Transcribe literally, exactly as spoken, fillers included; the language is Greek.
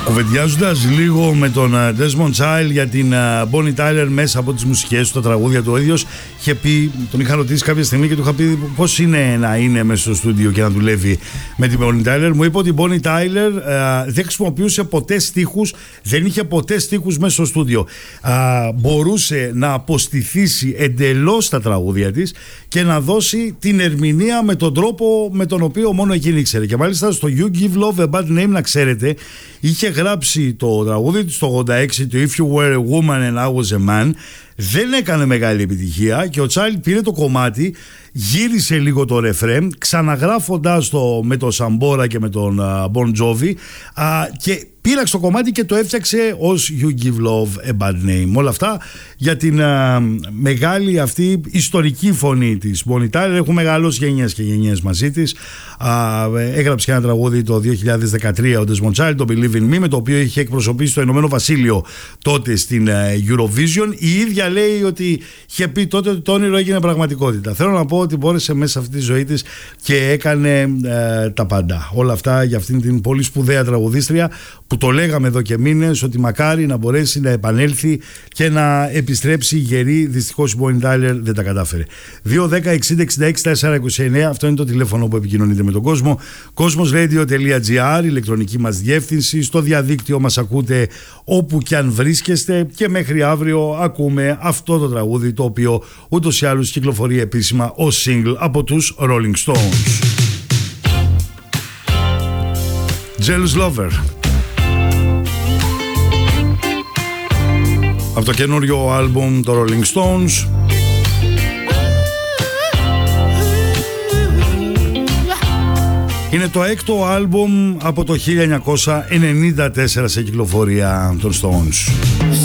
Κουβεντιάζοντας λίγο με τον Desmond Child για την Bonnie Tyler μέσα από τις μουσικές του, τα τραγούδια του, ο ίδιος είχε πει, τον είχα ρωτήσει κάποια στιγμή και του είχα πει πώς είναι να είναι μέσα στο στούντιο και να δουλεύει με την Bonnie Tyler. Μου είπε ότι η Bonnie Tyler uh, δεν χρησιμοποιούσε ποτέ στίχους, δεν είχε ποτέ στίχους μέσα στο στούντιο. Uh, μπορούσε να αποστηθήσει εντελώς τα τραγούδια της και να δώσει την ερμηνεία με τον τρόπο με τον οποίο μόνο εκείνη ήξερε. Και μάλιστα στο You Give Love a Bad Name, να ξέρετε, είχε γράψει το τραγούδι του στο ογδόντα έξι, το If You Were a Woman and I Was a Man. Δεν έκανε μεγάλη επιτυχία και ο Child πήρε το κομμάτι, γύρισε λίγο το ρεφρέν, ξαναγράφοντας το με τον Σαμπόρα και με τον uh, Bon Jovi, uh, και πήραξε το κομμάτι και το έφτιαξε ως You Give Love a Bad Name. Όλα αυτά για την uh, μεγάλη αυτή ιστορική φωνή της Bonnie Tyler. Έχουν μεγαλώσει γενιές και γενιές μαζί της. Uh, έγραψε και ένα τραγούδι το δύο χιλιάδες δεκατρία ο Desmond Child, το Believe in Me, με το οποίο είχε εκπροσωπήσει το Ηνωμένο Βασίλειο τότε στην uh, Eurovision. Η ίδια λέει ότι είχε πει τότε ότι το όνειρο έγινε πραγματικότητα. Θέλω να πω ότι μπόρεσε μέσα σε αυτή τη ζωή της και έκανε uh, τα πάντα. Όλα αυτά για αυτήν την πολύ σπουδαία τραγουδίστρια που το λέγαμε εδώ και μήνες ότι μακάρι να μπορέσει να επανέλθει και να επιστρέψει γερή. Δυστυχώς η Bonnie Tyler δεν τα κατάφερε. δύο δέκα εξήντα εξήντα έξι τετρακόσια είκοσι εννέα, αυτό είναι το τηλέφωνο που επικοινωνείτε με τον κόσμο. κοσμοσradio τελεία gr, ηλεκτρονική μας διεύθυνση. Στο διαδίκτυο μας ακούτε όπου κι αν βρίσκεστε και μέχρι αύριο ακούμε αυτό το τραγούδι, το οποίο ούτως ή άλλως κυκλοφορεί επίσημα ως single από τους Rolling Stones. Jealous Lover, από το καινούριο άλμπουμ των Rolling Stones. Είναι το έκτο άλμπουμ από το χίλια εννιακόσια ενενήντα τέσσερα σε κυκλοφορία των Stones.